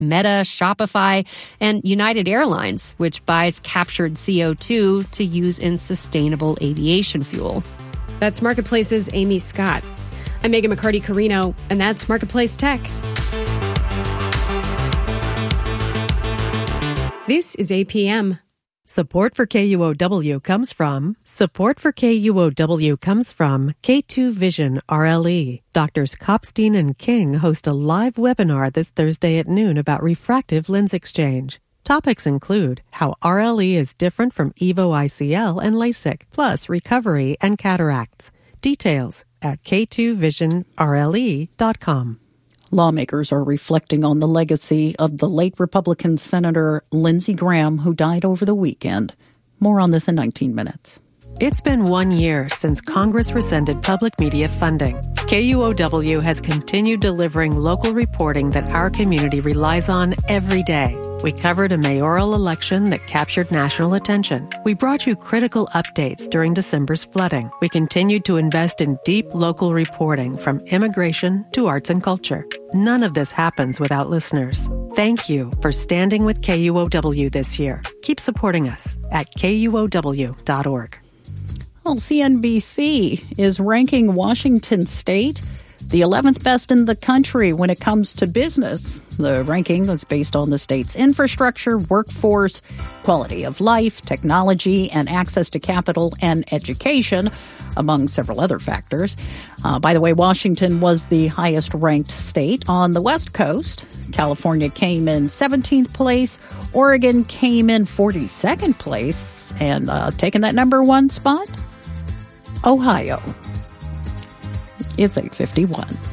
Meta, Shopify, and United Airlines, which buys captured CO2 to use in sustainable aviation fuel. That's Marketplace's Amy Scott. I'm Megan McCarty-Carino, and that's Marketplace Tech. This is APM. Support for KUOW comes from K2 Vision RLE. Doctors Kopstein and King host a live webinar this Thursday at noon about refractive lens exchange. Topics include how RLE is different from EVO ICL and LASIK, plus recovery and cataracts. Details at k2visionrle.com. Lawmakers are reflecting on the legacy of the late Republican Senator Lindsey Graham, who died over the weekend. More on this in 19 minutes. It's been 1 year since Congress rescinded public media funding. KUOW has continued delivering local reporting that our community relies on every day. We covered a mayoral election that captured national attention. We brought you critical updates during December's flooding. We continued to invest in deep local reporting from immigration to arts and culture. None of this happens without listeners. Thank you for standing with KUOW this year. Keep supporting us at KUOW.org. Well, CNBC is ranking Washington State the 11th best in the country when it comes to business. The ranking was based on the state's infrastructure, workforce, quality of life, technology, and access to capital and education, among several other factors. By the way, Washington was the highest ranked state on the West Coast. California came in 17th place. Oregon came in 42nd place. And taking that number one spot, Ohio. It's 8:51.